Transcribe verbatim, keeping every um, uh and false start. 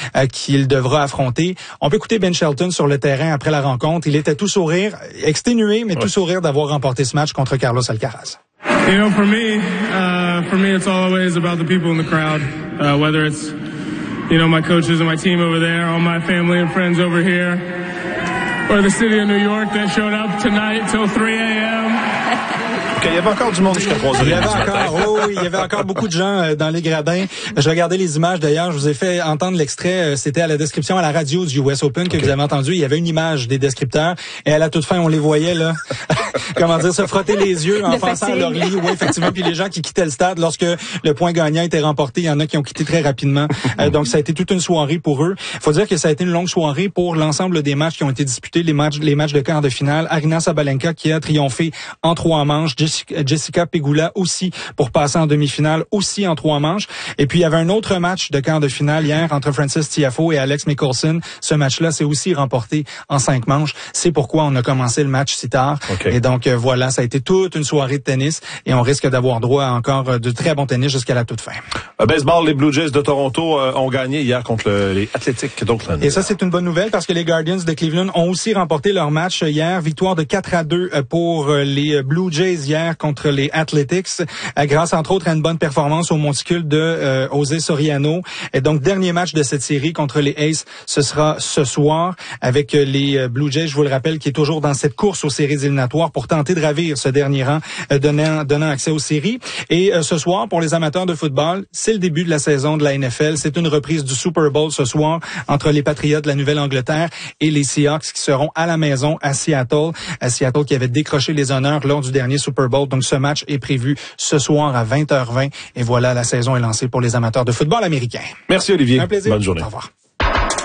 euh, qu'il devra affronter. On peut écouter Ben Shelton sur le terrain après la rencontre. Il était tout sourire, exténué, mais ouais. tout sourire d'avoir remporté ce match contre Carlos Alcaraz. You know, for me, uh, for me, it's always about the people in the crowd, uh, whether it's, you know, my coaches and my team over there, all my family and friends over here, or the city of New York that showed up tonight till three a.m. Okay, il y avait encore du monde jusqu'à trois heures. Il y avait encore, oh, oui, il y avait encore beaucoup de gens euh, dans les gradins. Je regardais les images d'ailleurs, je vous ai fait entendre l'extrait, euh, c'était à la description à la radio du U S Open que okay. vous avez entendu. Il y avait une image des descripteurs et à la toute fin, on les voyait là, comment dire, se frotter les yeux en pensant à leur lit. Oui, effectivement. Puis les gens qui quittaient le stade lorsque le point gagnant était remporté, il y en a qui ont quitté très rapidement. Euh, donc ça a été toute une soirée pour eux. Il faut dire que ça a été une longue soirée pour l'ensemble des matchs qui ont été disputés, les matchs, les matchs de quart de finale. Aryna Sabalenka qui a triomphé en trois manches. Jessica, Jessica Pegula aussi pour passer en demi-finale, aussi en trois manches. Et puis, il y avait un autre match de quart de finale hier entre Frances Tiafoe et Alex Michelsen. Ce match-là s'est aussi remporté en cinq manches. C'est pourquoi on a commencé le match si tard. Okay. Et donc, euh, voilà, ça a été toute une soirée de tennis et on risque d'avoir droit à encore de très bons tennis jusqu'à la toute fin. Euh, baseball, les Blue Jays de Toronto euh, ont gagné hier contre le, les Athletics d'Oakland. Et ça, c'est une bonne nouvelle parce que les Guardians de Cleveland ont aussi remporté leur match hier. Victoire de quatre à deux pour les Blue Jays hier contre les Athletics, grâce entre autres à une bonne performance au monticule de euh, José Soriano. Et donc, dernier match de cette série contre les Aces, ce sera ce soir avec les Blue Jays, je vous le rappelle, qui est toujours dans cette course aux séries éliminatoires pour tenter de ravir ce dernier rang, euh, donnant, donnant accès aux séries. Et euh, ce soir, pour les amateurs de football, c'est le début de la saison de la N F L. C'est une reprise du Super Bowl ce soir entre les Patriots de la Nouvelle-Angleterre et les Seahawks qui seront à la maison à Seattle. À Seattle qui avait décroché les honneurs lors du dernier Super Bowl. Donc, ce match est prévu ce soir à vingt heures vingt. Et voilà, la saison est lancée pour les amateurs de football américain. Merci Olivier. Un plaisir. Bonne journée. Au revoir.